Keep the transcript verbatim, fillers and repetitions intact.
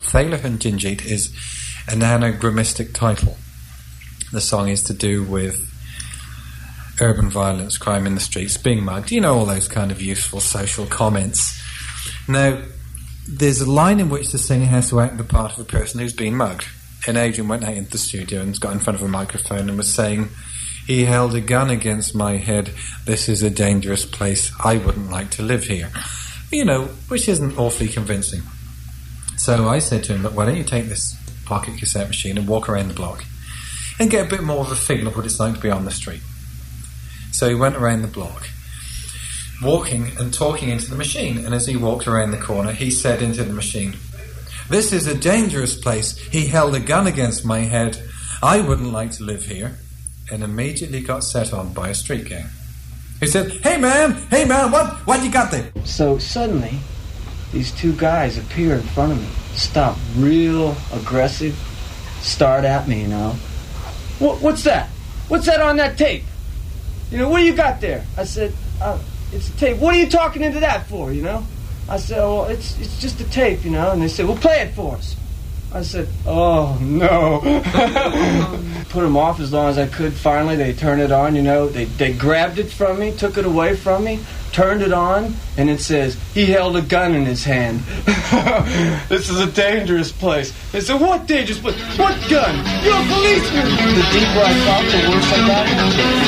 Thaler and Ginjeet is an anagrammistic title. The song is to do with urban violence, crime in the streets, being mugged, you know, all those kind of useful social comments. Now, there's a line in which the singer has to act the part of a person who's been mugged. And Adrian went out into the studio and got in front of a microphone and was saying, "He held a gun against my head. This is a dangerous place. I wouldn't like to live here." You know, which isn't awfully convincing. So I said to him, "Look, why don't you take this pocket cassette machine and walk around the block and get a bit more of a feel of what it's like to be on the street." So he went around the block, walking and talking into the machine. And as he walked around the corner, he said into the machine, "This is a dangerous place. He held a gun against my head. I wouldn't like to live here." And immediately got set on by a street gang. He said, "Hey man, hey man, what, what you got there?" So suddenly, these two guys appear in front of me, stop real aggressive, start at me, you know. What, what's that? What's that on that tape? You know, what do you got there? I said, uh, it's a tape. What are you talking into that for, you know? I said, well, it's it's just a tape, you know. And they said, well, play it for us. I said, oh, no. Put them off as long as I could. Finally, they turned it on, you know. They, they grabbed it from me, took it away from me, turned it on, and it says, he held a gun in his hand. This is a dangerous place. They said, what dangerous place? What gun? You're a policeman. The deeper I thought, the worse I got.